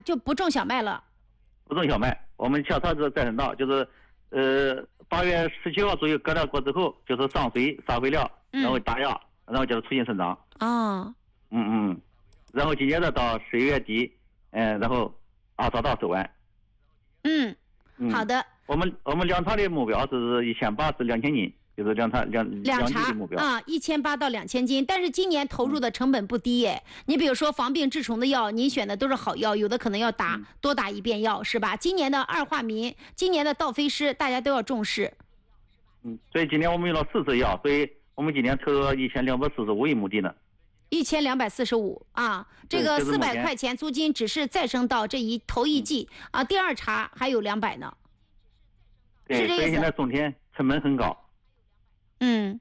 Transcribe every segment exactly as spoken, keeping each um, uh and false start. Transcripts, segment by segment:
就不种小麦了。 不种小麦，我们小草子再生稻就是，呃，八月十七号左右割掉过之后，就是上水撒肥料，然后打药，然后就是促进生长。 哦。 嗯嗯，然后紧接着到十一月底，嗯、呃，然后二草稻收完。 嗯， 嗯， 好的。 我们我们两场的目标是一千八至两千斤。就是两场两两场的目标啊，一千八到两千斤，但是今年投入的成本不低耶。嗯、你比如说防病治虫的药，您选的都是好药，有的可能要打、嗯、多打一遍药，是吧？今年的二化民，今年的稻飞虱，大家都要重视。 嗯，所以今年我们用了四次药，所以我们今年投了一千两百四十五亿亩地呢。 一千两百四十五啊，这个四百块钱租金只是再生稻这一头一季、嗯、啊，第二茬还有两百呢。 对，所以现在种田成本很高。 嗯，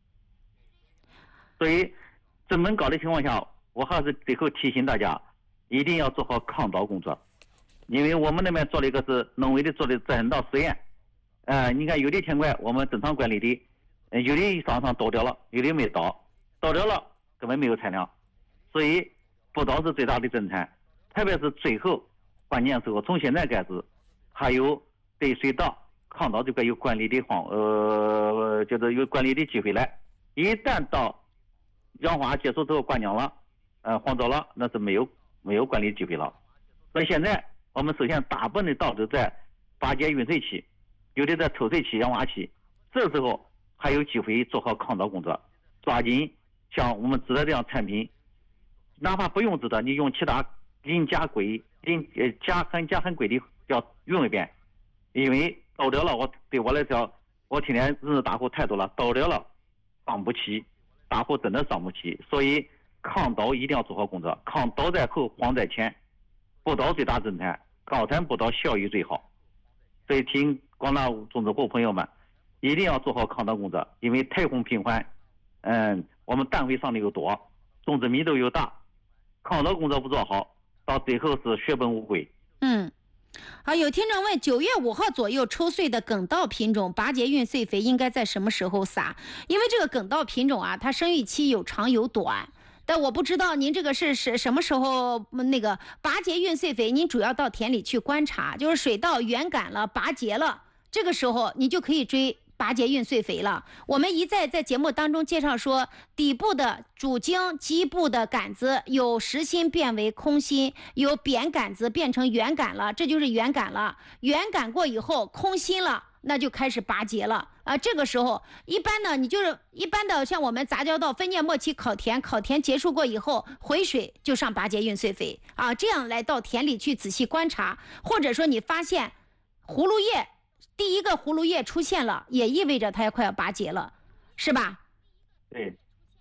所以成本高的情况下，我还是最后提醒大家，一定要做好抗稻工作，因为我们那边做了一个是农委的做的再生稻实验，呃，你看有的田块我们正常管理的，呃、有的上上倒掉了，有的没倒，倒掉了根本没有产量，所以不倒是最大的震撼，特别是最后关键时候，从现在开始，还有对水稻。抗稻这个有管理的方，呃，就是有管理的机会来。一旦到氧化结束之后灌浆了，呃，黄糟了，那是没有没有管理机会了。所以现在我们首先大部分的稻都在拔节运穗期，有的在抽穗期、氧化期，这时候还有机会做好抗稻工作，抓紧像我们知的这样产品，哪怕不用知的，你用其他磷钾硅、磷呃钾含钾含硅的要用一遍，因为。倒掉了，我对我来讲，我天天日子打呼太多了，倒掉了，伤不起，打呼真的伤不起，所以抗稻一定要做好工作，抗稻在后，荒在前，不倒最大震撼，高产不倒效益最好，所以听广大种植户朋友们，一定要做好抗稻工作，因为台风频繁，嗯，我们单位上的又多，种植密度又大，抗稻工作不做好，到最后是血本无归。 嗯。好，有听众问，九月五号左右抽穗的秆稻品种拔节运穗肥应该在什么时候撒？因为这个秆稻品种啊，它生育期有长有短，但我不知道您这个是什什么时候那个拔节运穗肥，您主要到田里去观察，就是水稻圆杆了、拔节了，这个时候你就可以追拔节运穗肥了。我们一再在节目当中介绍说，底部的主茎基部的杆子有实心变为空心，有扁杆子变成圆杆了，这就是圆杆了。圆杆过以后空心了，那就开始拔节了啊。这个时候一般呢，你就是一般的像我们杂交稻分界末期烤田，烤田结束过以后回水就上拔节运穗肥啊，这样来到田里去仔细观察，或者说你发现葫芦叶第一个葫芦叶出现了，也意味着它要快要拔节了，是吧？ 对。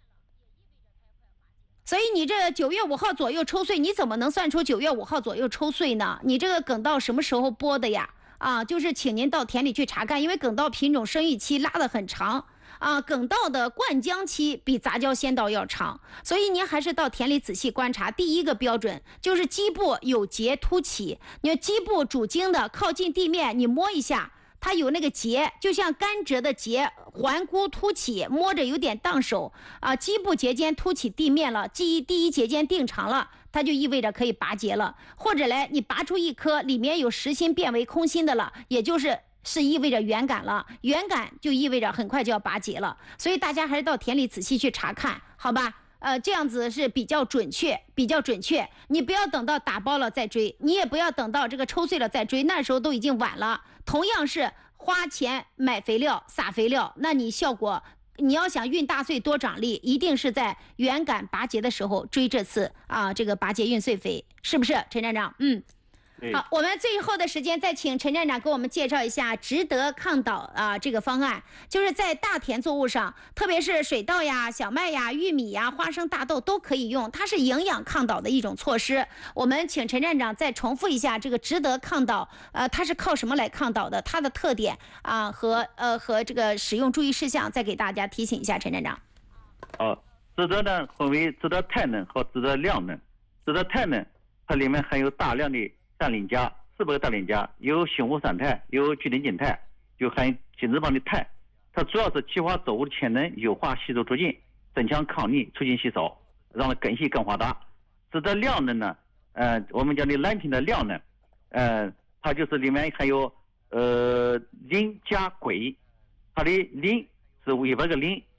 所以你这九月五号左右抽穗，你怎么能算出九月五号左右抽穗呢？你这个秆稻什么时候播的呀？啊，就是请您到田里去查看，因为秆稻品种生育期拉得很长啊，秆稻的灌浆期比杂交先稻要长，所以您还是到田里仔细观察。第一个标准就是基部有节凸起，你看基部主茎的靠近地面，你摸一下。它有那个节，就像甘蔗的节，环菇凸起，摸着有点荡手啊。基部节间凸起地面了，第一第一节间定长了，它就意味着可以拔节了。或者来，你拔出一颗，里面有实心变为空心的了，也就是是意味着圆杆了，圆杆就意味着很快就要拔节了。所以大家还是到田里仔细去查看，好吧？呃，这样子是比较准确，比较准确。你不要等到打包了再追，你也不要等到这个抽穗了再追，那时候都已经晚了。同样是花钱买肥料、撒肥料，那你效果，你要想运大穗多长粒，一定是在圆杆拔节的时候追这次啊，这个拔节运穗肥，是不是，陈站长？嗯。好，我们最后的时间再请陈站长给我们介绍一下植得抗倒啊这个方案，就是在大田作物上，特别是水稻呀、小麦呀、玉米呀、花生、大豆都可以用，它是营养抗倒的一种措施。我们请陈站长再重复一下这个植得抗倒，呃，它是靠什么来抗倒的？它的特点啊和呃和这个使用注意事项，再给大家提醒一下，陈站长。 哦，植得呢分为植得太嫩和植得亮嫩。植得太嫩，它里面含有大量的氮磷钾，四百个氮磷钾，有氰五三肽，有聚磷金肽，有含金字旁的肽。它主要是激活作物的潜能，优化吸收途径，增强抗逆，促进吸收，让它根系更发达。植得亮嫩呢， 呃，我们讲的蓝瓶的料呢，呃，它就是里面还有呃磷加硅，它的磷是一百个磷。